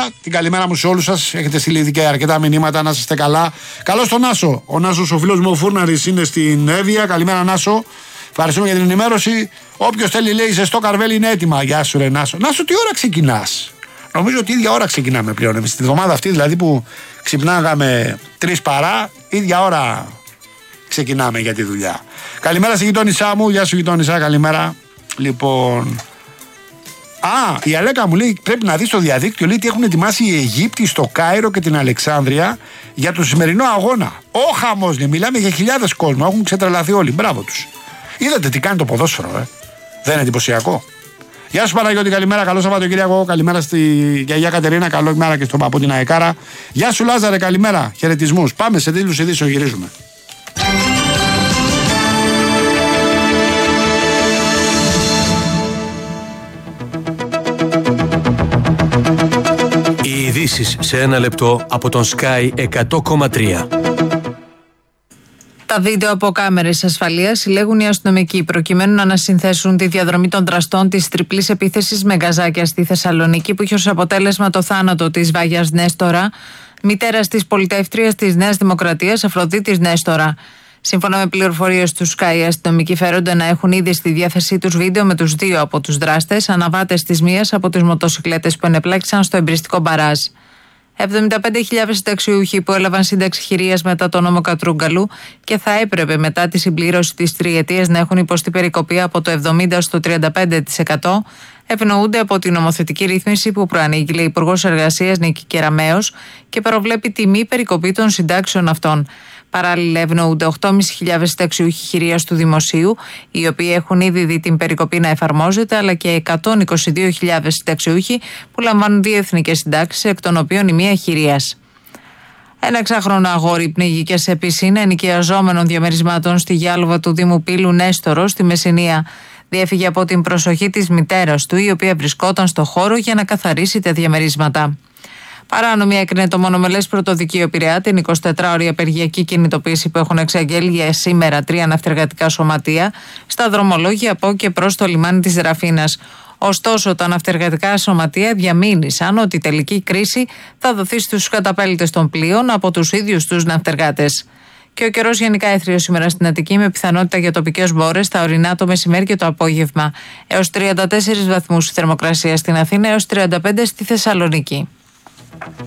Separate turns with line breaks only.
Την καλημέρα μου σε όλους σας. Έχετε στείλει ήδη και αρκετά μηνύματα. Να είστε καλά. Καλώς τον Νάσο. Ο Νάσος, ο φίλος μου ο Φούρναρης, είναι στην Εύβοια. Καλημέρα, Νάσο. Ευχαριστούμε για την ενημέρωση. Όποιος θέλει, λέει, ζεστό καρβέλι είναι έτοιμα. Γεια σου, ρε Νάσο. Νάσο, τι ώρα ξεκινάς? Νομίζω ότι ίδια ώρα ξεκινάμε πλέον. Εμείς τη βδομάδα αυτή δηλαδή που ξυπνάγαμε 3 παρά, ίδια ώρα ξεκινάμε για τη δουλειά. Καλημέρα στη γειτόνισά μου. Γεια σου, γειτόνισσα. Καλημέρα. Λοιπόν. Η Αλέκα μου λέει: πρέπει να δει στο διαδίκτυο, λέει, τι έχουν ετοιμάσει οι Αιγύπτιοι στο Κάιρο και την Αλεξάνδρεια για το σημερινό αγώνα. Ο χαμός, λέει, μιλάμε για χιλιάδες κόσμο. Έχουν ξετρελαθεί όλοι. Μπράβο τους. Είδατε τι κάνει το ποδόσφαιρο, Δεν είναι εντυπωσιακό? Γεια σου Παναγιώτη, καλημέρα. Καλό Σαββατοκύριακο. Καλημέρα στη γιαγιά Κατερίνα. Καλό μέρα και στον παππού την Αεκάρα. Γεια σου Λάζαρε, καλημέρα. Χαιρετισμούς. Πάμε σε τίτλους ειδήσεων, γυρίζουμε.
Οι ειδήσεις σε ένα λεπτό από τον Sky 100,3.
Τα βίντεο από κάμερες ασφαλείας συλλέγουν οι αστυνομικοί προκειμένου να ανασυνθέσουν τη διαδρομή των δραστών της τριπλής επίθεσης με γκαζάκια στη Θεσσαλονίκη, που είχε ως αποτέλεσμα το θάνατο της Βάγιας Νέστορα, μητέρας της πολιτεύτριας της Νέας Δημοκρατίας Αφροδίτης Νέστορα. Σύμφωνα με πληροφορίες του Sky, οι αστυνομικοί φέρονται να έχουν ήδη στη διάθεσή τους βίντεο με τους 2 από τους δράστες, αναβάτες της μίας από τις μοτοσικλέτες που ενεπλάκησαν στο εμπριστικό μπαράζ. 75.000 συνταξιούχοι που έλαβαν σύνταξη χειρίας μετά τον νόμο Κατρούγκαλου και θα έπρεπε μετά τη συμπλήρωση της τριετίας να έχουν υποστεί περικοπή από το 70% στο 35%, ευνοούνται από την νομοθετική ρύθμιση που προανήγγειλε η Υπουργός Εργασίας Νίκη Κεραμέως και προβλέπει τιμή περικοπή των συντάξεων αυτών. Παράλληλα, ευνοούνται 8.500 συνταξιούχοι χειρίας του Δημοσίου, οι οποίοι έχουν ήδη δει την περικοπή να εφαρμόζεται, αλλά και 122.000 συνταξιούχοι που λαμβάνουν 2 εθνικές συντάξεις, εκ των οποίων η μία χειρίας. Ένα 6χρονο αγόρι πνίγηκε σε πισίνα ενοικιαζόμενων διαμερισμάτων στη Γιάλοβα του Δήμου Πύλου Νέστορο, στη Μεσσηνία. Διέφυγε από την προσοχή της μητέρας του, η οποία βρισκόταν στο χώρο για να καθαρίσει τα διαμερίσματα. Παράνομη έκρινε το μονομελές πρωτοδικείο Πειραιά την 24ωρη απεργιακή κινητοποίηση που έχουν εξαγγέλει για σήμερα 3 ναυτεργατικά σωματεία στα δρομολόγια από και προς το λιμάνι της Ραφίνας. Ωστόσο, τα ναυτεργατικά σωματεία διαμήνυσαν ότι η τελική κρίση θα δοθεί στους καταπέλτες των πλοίων από τους ίδιους τους ναυτεργάτες. Και ο καιρός γενικά έθριος σήμερα στην Αττική, με πιθανότητα για τοπικές μπόρες στα ορεινά το μεσημέρι και το απόγευμα. Έως 34 βαθμούς η θερμοκρασία στην Αθήνα, έως 35 στη Θεσσαλονίκη.